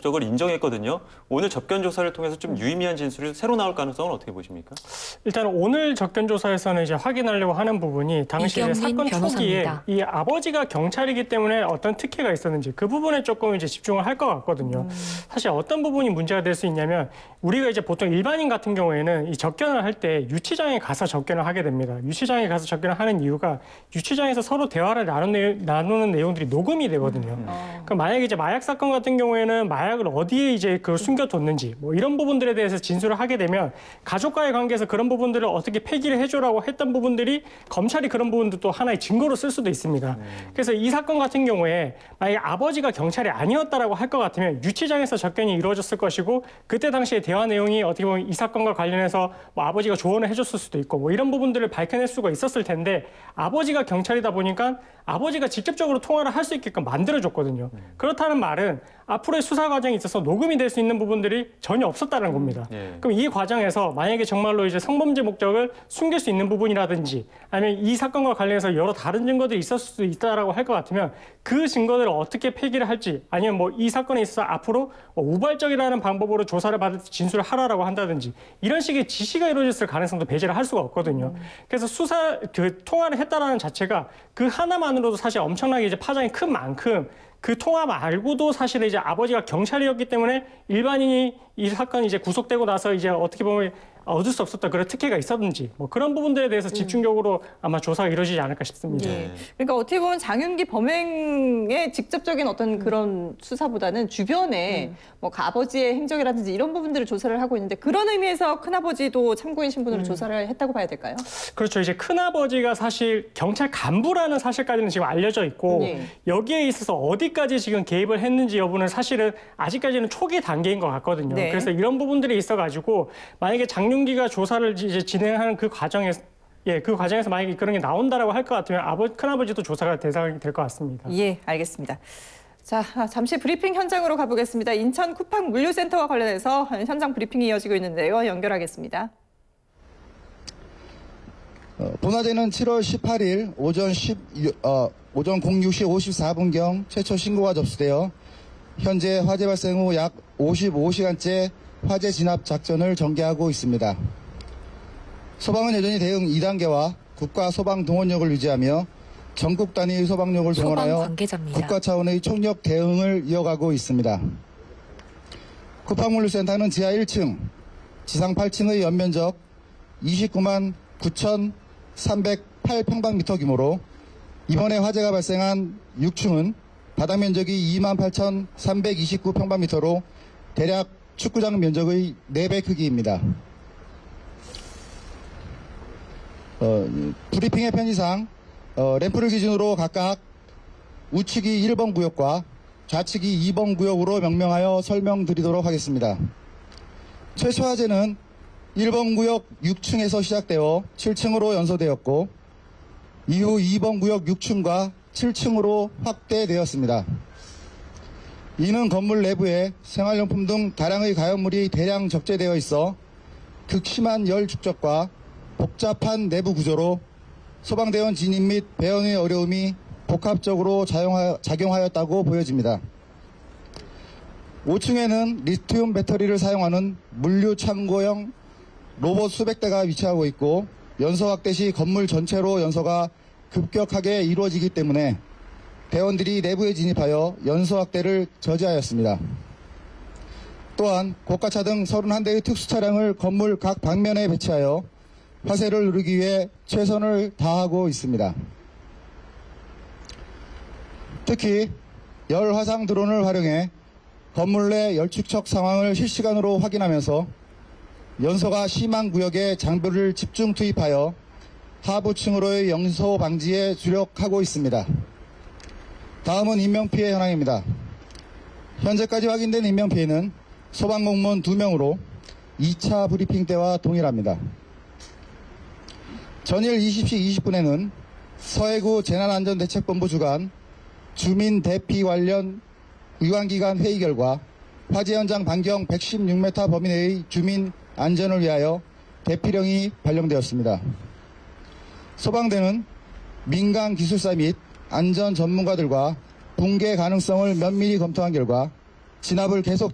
목적을 인정했거든요. 오늘 접견 조사를 통해서 좀 유의미한 진술이 새로 나올 가능성은 어떻게 보십니까? 일단 오늘 접견 조사에서는 이제 확인하려고 하는 부분이 당시 이제 사건 초기에 이 아버지가 경찰이기 때문에 어떤 특혜가 있었는지 그 부분에 조금 이제 집중을 할 것 같거든요. 사실 어떤 부분이 문제가 될 수 있냐면 우리가 이제 보통 일반인 같은 경우에는 이 접견을 할 때 유치장에 가서 접견을 하게 됩니다. 유치장에 가서 접견을 하는 이유가 유치장에서 서로 대화를 나누는 내용들이 녹음이 되거든요. 그럼 만약에 이제 마약 사건 같은 경우에는 마약을 어디에 이제 그 숨겨뒀는지 뭐 이런 부분들에 대해서 진술을 하게 되면 가족과의 관계에서 그런 부분들을 어떻게 폐기를 해줘라고 했던 부분들이 검찰이 그런 부분도 또 하나의 증거로 쓸 수도 있습니다. 그래서 이 사건 같은 경우에 만약에 아버지가 경찰이 아니었다라고 할 것 같으면 유치장에서 접견이 이루어졌을 것이고 그때 당시에 대화 내용이 어떻게 보면 이 사건과 관련해서 뭐 아버지가 조언을 해줬을 수도 있고 뭐 이런 부분들을 밝혀낼 수가 있었을 텐데 아버지가 경찰이다 보니까 아버지가 직접적으로 통화를 할 수 있게끔 만들어줬거든요. 그렇다는 말은 앞으로의 수사 과정에 있어서 녹음이 될 수 있는 부분들이 전혀 없었다는 겁니다. 그럼 이 과정에서 만약에 정말로 이제 성범죄 목적을 숨길 수 있는 부분이라든지 아니면 이 사건과 관련해서 여러 다른 증거들이 있을 수도 있다라고 할 것 같으면 그 증거들을 어떻게 폐기를 할지 아니면 뭐 이 사건에 있어서 앞으로 우발적이라는 방법으로 조사를 받을 때 진술을 하라라고 한다든지 이런 식의 지시가 이루어졌을 가능성도 배제를 할 수가 없거든요. 그래서 통화를 했다라는 자체가 그 하나만으로도 사실 엄청나게 이제 파장이 큰 만큼 그 통화 말고도 사실은 이제 아버지가 경찰이었기 때문에 일반인이 이 사건이 이제 구속되고 나서 이제 어떻게 보면 얻을 수 없었던 그런 특혜가 있었는지 뭐 그런 부분들에 대해서 집중적으로 아마 조사가 이루어지지 않을까 싶습니다. 그러니까 어떻게 보면 장윤기 범행의 직접적인 어떤 그런 수사보다는 주변에 뭐 아버지의 행적이라든지 이런 부분들을 조사를 하고 있는데 그런 의미에서 큰아버지도 참고인 신분으로 조사를 했다고 봐야 될까요? 그렇죠. 이제 큰아버지가 사실 경찰 간부라는 사실까지는 지금 알려져 있고 여기에 있어서 어디까지 지금 개입을 했는지 여부는 사실은 아직까지는 초기 단계인 것 같거든요. 그래서 이런 부분들이 있어가지고 만약에 장윤기가 조사를 이제 진행하는 그 과정에서 그 과정에서 만약에 그런 게 나온다라고 할 것 같으면 큰아버지도 조사가 대상이 될 것 같습니다. 예, 알겠습니다. 자, 잠시 브리핑 현장으로 가보겠습니다. 인천 쿠팡 물류센터와 관련해서 현장 브리핑이 이어지고 있는데요. 연결하겠습니다. 본화재는 7월 18일 오전 06시 54분경 최초 신고가 접수되어 현재 화재 발생 후 약 55시간째 화재 진압 작전을 전개하고 있습니다. 소방은 여전히 대응 2단계와 국가 소방 동원력을 유지하며 전국 단위 소방력을 동원하여 국가 차원의 총력 대응을 이어가고 있습니다. 쿠팡물류센터는 지하 1층, 지상 8층의 연면적 29만 9,308평방미터 규모로 이번에 화재가 발생한 6층은 바닥 면적이 2만 8,329평방미터로 대략 축구장 면적의 4배 크기입니다. 브리핑의 편의상 램프를 기준으로 각각 우측이 1번 구역과 좌측이 2번 구역으로 명명하여 설명드리도록 하겠습니다. 최초 화재는 1번 구역 6층에서 시작되어 7층으로 연소되었고 이후 2번 구역 6층과 7층으로 확대되었습니다. 이는 건물 내부에 생활용품 등 다량의 가연물이 대량 적재되어 있어 극심한 열 축적과 복잡한 내부 구조로 소방대원 진입 및 배원의 어려움이 복합적으로 작용하였다고 보여집니다. 5층에는 리튬 배터리를 사용하는 물류 창고형 로봇 수백 대가 위치하고 있고 연소 확대 시 건물 전체로 연소가 급격하게 이루어지기 때문에 대원들이 내부에 진입하여 연소 확대를 저지하였습니다. 또한 고가차 등 31대의 특수 차량을 건물 각 방면에 배치하여 화세를 누르기 위해 최선을 다하고 있습니다. 특히 열 화상 드론을 활용해 건물 내 열 축적 상황을 실시간으로 확인하면서 연소가 심한 구역에 장비를 집중 투입하여 하부층으로의 연소 방지에 주력하고 있습니다. 다음은 인명피해 현황입니다. 현재까지 확인된 인명피해는 소방공무원 2명으로 2차 브리핑 때와 동일합니다. 전일 20시 20분에는 서해구 재난안전대책본부 주관 주민 대피 관련 의관기관 회의 결과 화재 현장 반경 116m 범위 내의 주민 안전을 위하여 대피령이 발령되었습니다. 소방대는 민간 기술사 및 안전 전문가들과 붕괴 가능성을 면밀히 검토한 결과 진압을 계속